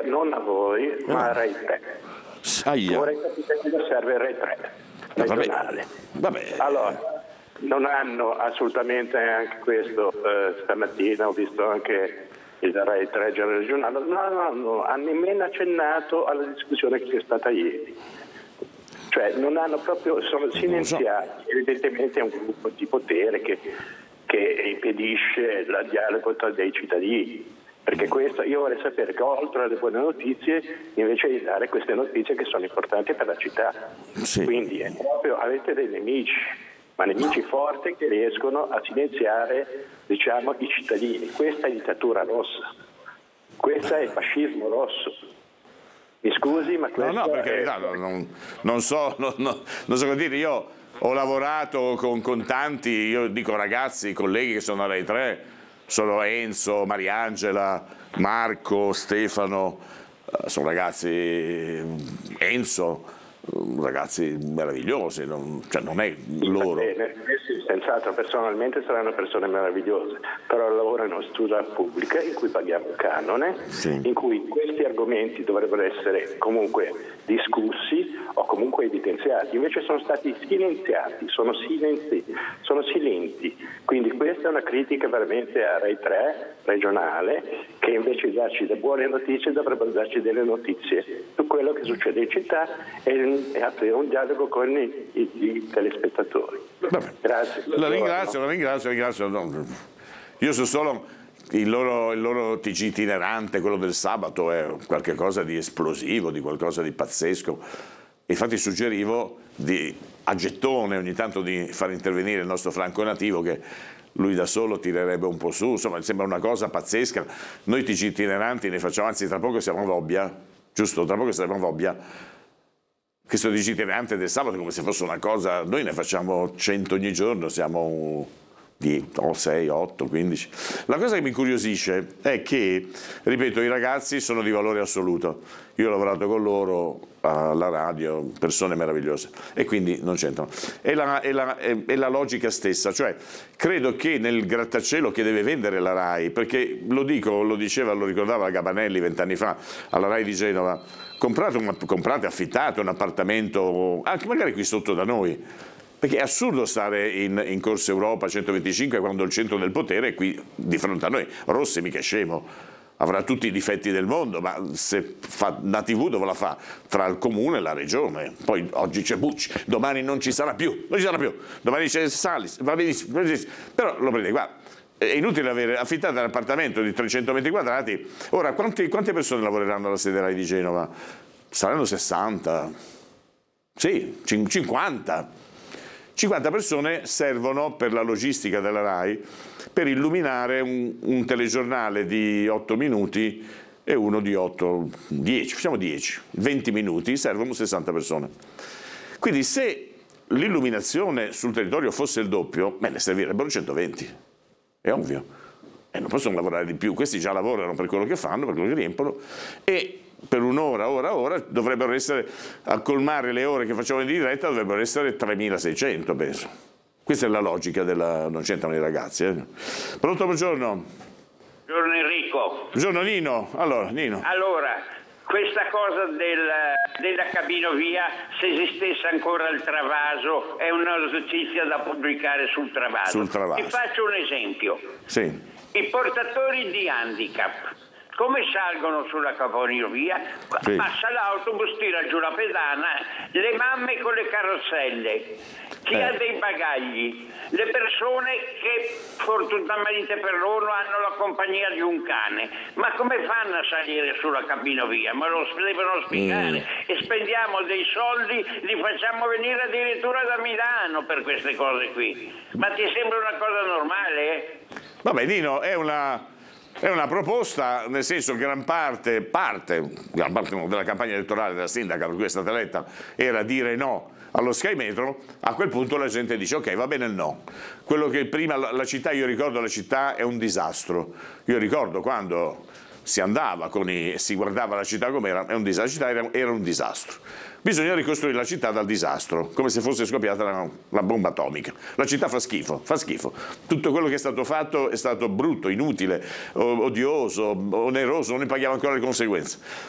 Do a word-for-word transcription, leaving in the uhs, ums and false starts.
critica non a voi, ma a Rai tre. Aia. Vorrei capire cosa serve Rai tre, regionale. Vabbè. Vabbè. Allora, non hanno assolutamente anche questo, eh, stamattina ho visto anche il Rai tre regionale, no, no, no, hanno nemmeno accennato alla discussione che c'è stata ieri. Cioè non hanno proprio, sono silenziati, evidentemente è un gruppo di potere che, che impedisce il dialogo tra dei cittadini. Perché questo, io vorrei sapere che oltre alle buone notizie, invece di dare queste notizie che sono importanti per la città. Sì. Quindi è proprio, avete dei nemici, ma nemici forti che riescono a silenziare, diciamo, i cittadini. Questa è dittatura rossa, questo è il fascismo rosso. Mi scusi, ma questo no, no, per è... carità, non, non so, non, non, non so come dire, io ho lavorato con, con tanti, io dico ragazzi, colleghi che sono a Rai tre, sono Enzo, Mariangela, Marco, Stefano, sono ragazzi, Enzo, ragazzi meravigliosi, non, cioè non è loro. Bene, senz'altro personalmente saranno persone meravigliose, però lavorano in struttura pubblica in cui paghiamo un canone, sì. In cui questi argomenti dovrebbero essere comunque discussi o comunque evidenziati, invece sono stati silenziati, sono silenzi, sono silenti. Quindi questa è una critica veramente a Rai tre regionale, che invece di darci le buone notizie dovrebbero darci delle notizie su quello che succede in città e, e aprire un dialogo con i, i, i telespettatori. Vabbè. Grazie. La ringrazio, la ringrazio, la ringrazio. No, io so solo il loro, il loro T G itinerante, quello del sabato, è qualcosa di esplosivo, di qualcosa di pazzesco. Infatti suggerivo di, a gettone ogni tanto di far intervenire il nostro Franco Nativo, che lui da solo tirerebbe un po' su, insomma mi sembra una cosa pazzesca. Noi T G itineranti ne facciamo, anzi tra poco siamo a Vobbia, giusto? Tra poco saremo a Vobbia. Questo T G itinerante del sabato come se fosse una cosa, noi ne facciamo cento ogni giorno, siamo sei, otto, quindici. La cosa che mi incuriosisce è che, ripeto, i ragazzi sono di valore assoluto. Io ho lavorato con loro alla radio, persone meravigliose, e quindi non c'entrano. È la, è, la, è, è la logica stessa, cioè credo che nel grattacielo che deve vendere la RAI, perché lo dico, lo diceva, lo ricordava Gabanelli vent'anni fa, alla RAI di Genova, comprate, un, comprate, affittate un appartamento, anche magari qui sotto da noi, perché è assurdo stare in, in Corso Europa centoventicinque quando il centro del potere è qui di fronte a noi. Rossi mica è scemo, avrà tutti i difetti del mondo, ma se fa una tivù dove la fa? Tra il comune e la regione. Poi oggi c'è Bucci, domani non ci sarà più, non ci sarà più, domani c'è Salis, va benissimo, va benissimo. Però lo prende qua. È inutile avere affittato un appartamento di trecento metri quadrati. Ora, quanti, quante persone lavoreranno alla sede RAI di Genova? Saranno sessanta, sì, cinquanta. cinquanta persone servono per la logistica della RAI per illuminare un, un telegiornale di otto minuti e uno di otto, dieci, facciamo dieci, venti minuti, servono sessanta persone. Quindi se l'illuminazione sul territorio fosse il doppio, beh, ne servirebbero centoventi, è ovvio, e non possono lavorare di più, questi già lavorano per quello che fanno, per quello che riempiono, e per un'ora, ora, ora, dovrebbero essere, a colmare le ore che facciamo in diretta, dovrebbero essere tremilaseicento, penso. Questa è la logica della... non c'entrano i ragazzi. Eh. Pronto, buongiorno. Buongiorno Enrico. Buongiorno Nino. Allora, Nino. Allora, questa cosa del, della cabinovia, se esistesse ancora il Travaso, è una notizia da pubblicare sul Travaso. Sul Travaso. Ti faccio un esempio. Sì. I portatori di handicap, come salgono sulla cabinovia? Sì. Passa l'autobus, tira giù la pedana, le mamme con le carrozzelle, chi eh. ha dei bagagli, le persone che fortunatamente per loro hanno la compagnia di un cane. Ma come fanno a salire sulla cabinovia? Me lo devono spiegare. Mm. E spendiamo dei soldi, li facciamo venire addirittura da Milano per queste cose qui. Ma ti sembra una cosa normale? Eh? Vabbè, Nino, è una... È una proposta, nel senso che gran parte, parte, gran parte della campagna elettorale della sindaca per cui è stata eletta era dire no allo Sky Metro. A quel punto la gente dice ok, va bene il no. Quello che prima la, la città, io ricordo la città è un disastro. Io ricordo quando si andava con i, si guardava la città com'era, è un disastro, la città era, era un disastro. Bisogna ricostruire la città dal disastro, come se fosse scoppiata la, la bomba atomica. La città fa schifo, fa schifo. Tutto quello che è stato fatto è stato brutto, inutile, odioso, oneroso, non ne paghiamo ancora le conseguenze.